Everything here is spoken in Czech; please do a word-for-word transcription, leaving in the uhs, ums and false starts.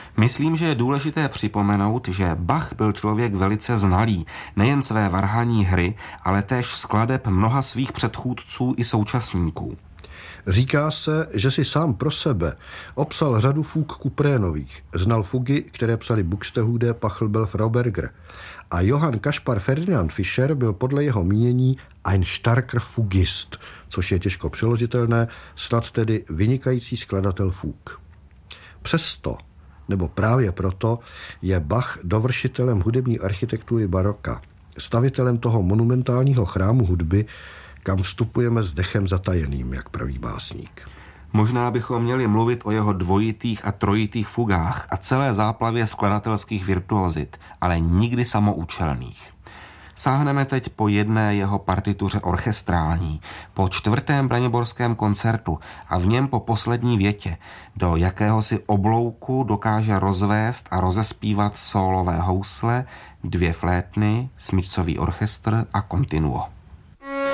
Myslím, že je důležité připomenout, že Bach byl člověk velice znalý, nejen své varhaní hry, ale též skladeb mnoha svých předchůdců i současníků. Říká se, že si sám pro sebe obsal řadu fug Kuprénových. Znal fugy, které psali Buxtehude, Pachelbel, Frauberger. A Johann Kaspar Ferdinand Fischer byl podle jeho mínění ein starker Fugist, což je těžko přeložitelné, snad tedy vynikající skladatel fug. Přesto, nebo právě proto, je Bach dovršitelem hudební architektury baroka, stavitelem toho monumentálního chrámu hudby, kam vstupujeme s dechem zatajeným, jak praví básník. Možná bychom měli mluvit o jeho dvojitých a trojitých fugách a celé záplavě skladatelských virtuozit, ale nikdy samoučelných. Sáhneme teď po jedné jeho partituře orchestrální, po čtvrtém braniborském koncertu a v něm po poslední větě, do jakéhosi oblouku dokáže rozvést a rozespívat sólové housle, dvě flétny, smyčcový orchestr a kontinuo.